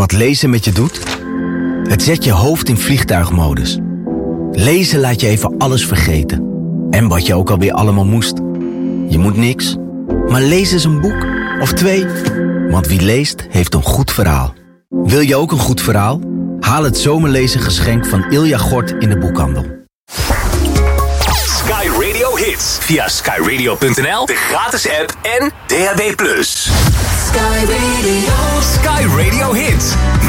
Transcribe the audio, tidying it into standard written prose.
Wat lezen met je doet? Het zet je hoofd in vliegtuigmodus. Lezen laat je even alles vergeten. En wat je ook alweer allemaal moest. Je moet niks, maar lees eens een boek of 2. Want wie leest, heeft een goed verhaal. Wil je ook een goed verhaal? Haal het zomerlezen geschenk van Ilja Gort in de boekhandel. Sky Radio Hits. Via skyradio.nl, de gratis app en DAB+. Sky Radio. Sky Radio Hits.